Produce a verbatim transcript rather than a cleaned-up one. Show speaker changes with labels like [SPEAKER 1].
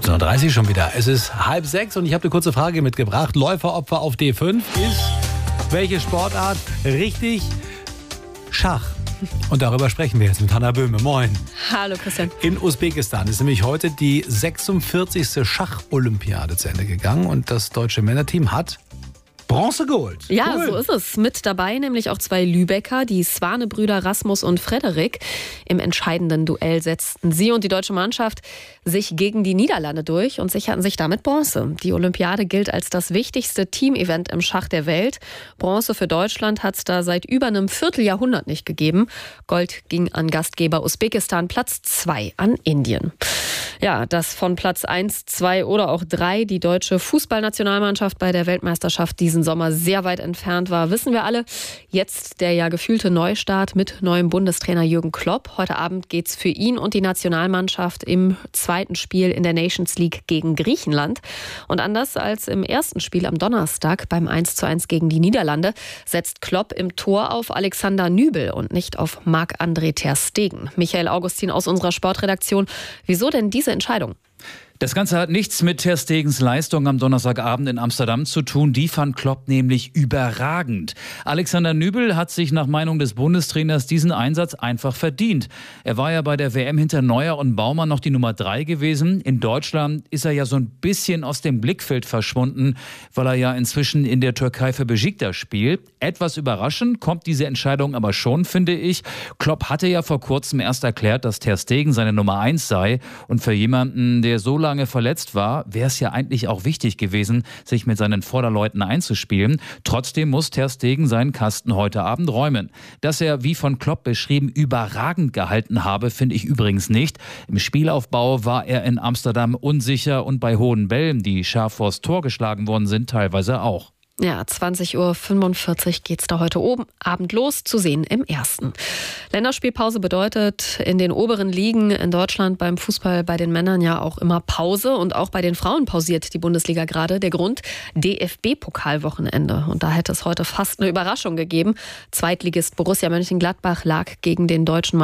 [SPEAKER 1] siebzehn Uhr dreißig schon wieder. Es ist halb sechs und ich habe eine kurze Frage mitgebracht. Läuferopfer auf D fünf ist welche Sportart? Richtig, Schach. Und darüber sprechen wir jetzt mit Hanna Böhme. Moin.
[SPEAKER 2] Hallo Christian.
[SPEAKER 1] In Usbekistan ist nämlich heute die sechsundvierzigste Schach-Olympiade zu Ende gegangen und das deutsche Männerteam hat Bronze geholt.
[SPEAKER 2] Ja,
[SPEAKER 1] cool.
[SPEAKER 2] So ist es. Mit dabei nämlich auch zwei Lübecker, die Svane-Brüder Rasmus und Frederik. Im entscheidenden Duell setzten sie und die deutsche Mannschaft sich gegen die Niederlande durch und sicherten sich damit Bronze. Die Olympiade gilt als das wichtigste Teamevent im Schach der Welt. Bronze für Deutschland hat es da seit über einem Vierteljahrhundert nicht gegeben. Gold ging an Gastgeber Usbekistan, Platz zwei an Indien. Ja, dass von Platz eins, zwei oder auch drei die deutsche Fußballnationalmannschaft bei der Weltmeisterschaft diesen Sommer sehr weit entfernt war, wissen wir alle. Jetzt der ja gefühlte Neustart mit neuem Bundestrainer Jürgen Klopp. Heute Abend geht's für ihn und die Nationalmannschaft im zweiten Spiel in der Nations League gegen Griechenland. Und anders als im ersten Spiel am Donnerstag beim eins zu eins gegen die Niederlande setzt Klopp im Tor auf Alexander Nübel und nicht auf Marc-André ter Stegen. Michael Augustin aus unserer Sportredaktion. Wieso denn diese Entscheidung?
[SPEAKER 3] Das Ganze hat nichts mit ter Stegens Leistung am Donnerstagabend in Amsterdam zu tun. Die fand Klopp nämlich überragend. Alexander Nübel hat sich nach Meinung des Bundestrainers diesen Einsatz einfach verdient. Er war ja bei der W M hinter Neuer und Baumann noch die Nummer drei gewesen. In Deutschland ist er ja so ein bisschen aus dem Blickfeld verschwunden, weil er ja inzwischen in der Türkei für Besiktas spielt. Etwas überraschend kommt diese Entscheidung aber schon, finde ich. Klopp hatte ja vor kurzem erst erklärt, dass ter Stegen seine Nummer eins sei. Und für jemanden, der so lange verletzt war, wäre es ja eigentlich auch wichtig gewesen, sich mit seinen Vorderleuten einzuspielen. Trotzdem muss ter Stegen seinen Kasten heute Abend räumen. Dass er, wie von Klopp beschrieben, überragend gehalten habe, finde ich übrigens nicht. Im Spielaufbau war er in Amsterdam unsicher und bei hohen Bällen, die scharf vors Tor geschlagen worden sind, teilweise auch.
[SPEAKER 2] Ja, zwanzig Uhr fünfundvierzig geht's da heute oben Abend los, zu sehen im ersten. Länderspielpause bedeutet in den oberen Ligen in Deutschland beim Fußball bei den Männern ja auch immer Pause. Und auch bei den Frauen pausiert die Bundesliga gerade. Der Grund? D F B-Pokalwochenende. Und da hätte es heute fast eine Überraschung gegeben. Zweitligist Borussia Mönchengladbach lag gegen den deutschen